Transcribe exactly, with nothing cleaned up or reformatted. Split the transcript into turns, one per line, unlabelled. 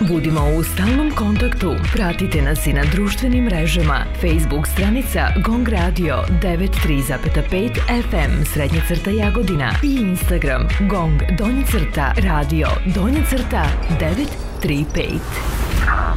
Budimo u stalnom kontaktu. Pratite nas i na društvenim mrežama. Facebook stranica Gong Radio devet tri pet F M srednja crta Jagodina i Instagram Gong donja crta radio donja crta devet tri pet.